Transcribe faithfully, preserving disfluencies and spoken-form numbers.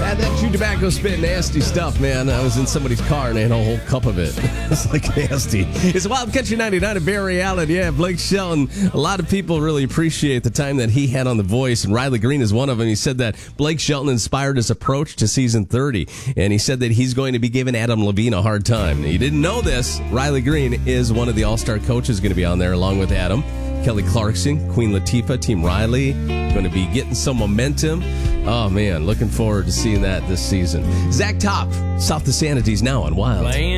That, that chew tobacco spit, nasty stuff, man. I was in somebody's car and they had a whole cup of it. It's like nasty. It's Wild Country ninety-nine at Barry Allen. Yeah, Blake Shelton. A lot of people really appreciate the time that he had on The Voice, and Riley Green is one of them. He said that Blake Shelton inspired his approach to season thirty, and he said that he's going to be giving Adam Levine a hard time. Now, you didn't know this. Riley Green is one of the all-star coaches going to be on there along with Adam. Kelly Clarkson, Queen Latifah, Team Riley, going to be getting some momentum. Oh, man, looking forward to seeing that this season. Zach Top, South of Sanity's now on Wild.